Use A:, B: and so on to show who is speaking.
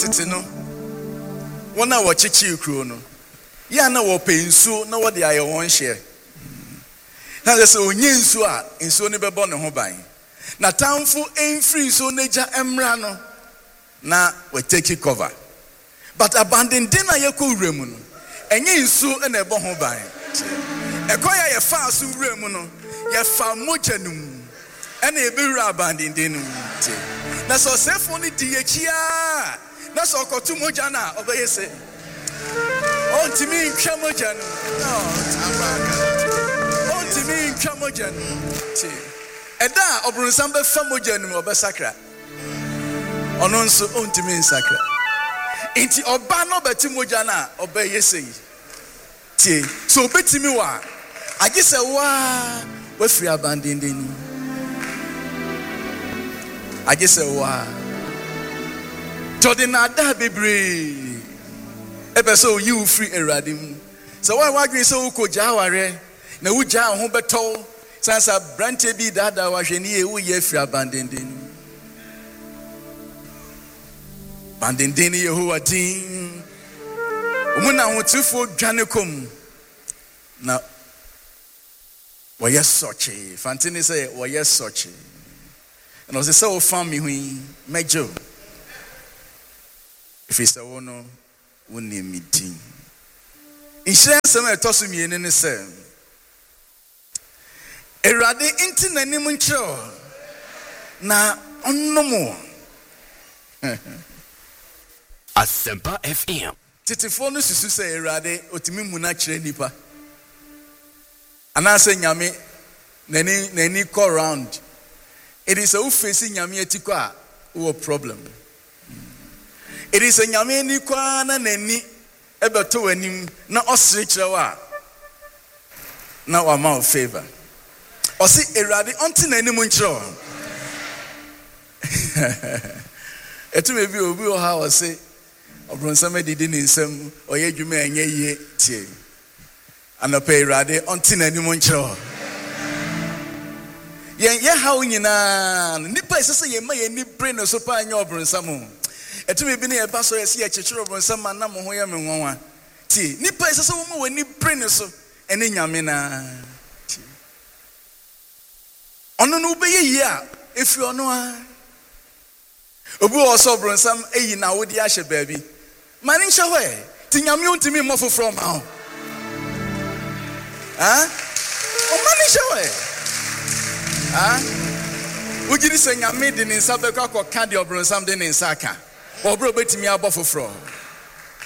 A: tete no wona wo chichi kuro no ya na wo pensu na wo de aye won hye na se onye nsu a nsu ne bebo ne ho ban na tamfo enfri so neja emra no na we take cover but abandon din na yakọ wuremu no enye nsu na ebo ho ban ekoya ye fa aso wuremu no ye fa mojanum ena ebewura abandon din no na so sefo ni di yechia na so kotu moja na obeye se ontimi ntwa moja no ontimi ntwa moja no eda obronsam be fa moja no obesakra ono nso ontimi nsakra inti oba no beti moja na obeye sei tie so betimi wa agise wa free abandon den agise wa Jordan ada bebre ebe so you free eradim so why wadwen so ko jaware na wuja ho beto sansa branche bi dada wa hwani e wo ye free abandon den bandendeni Yehowa din umuna hotufo dwane kom na woyɛ sɔkye fantini sɛ woyɛ sɔkye na ɔsɛ sɛ wo fam me hui mɛgyo ɛfiri sɛ wo no wo ne me din nhyira nsɛm a ɛtɔ so mmienu ne sɛ Awurade nti n'anim nkyerɛw na ɔnom
B: Asempa FM.
A: Titifo no susu sɛ Awurade otimi mu na kyerɛ nipa anase nyame nani call round it is a face nyame atiko a wo problem it is a nyame ni kwa na nani ebeto wanim na osere kyerɛ wa na wa ma favor osi Awurade onti n'anim nkyerɛ etu me bi obi o ha osi obronsame didi ni nsem oye dwuma enye yie tie anope Awurade onti n'anim nkyerɛ ye ha onyina nipa isese ye ma ye ni brain so pa anya obronsam etu me bi ne ye ba so ye se ye kyekere obronsam na mo ho ye me nwanwa tie nipa isese wo ma wani brain so ene nyame na tie ono no be ye a efi ono a obi o so obronsam eyi na wo di ahye baabi mani nhyɛ hɔ ti nyame ontimi mmɔ foforɔ ma ho o mani nhyɛ hɔ wogiri sɛ nyame de ne nsa bɛkɔ akɔka de obronsam de ne nsa aka ɔbrɛ obɛtumi abɔ foforɔ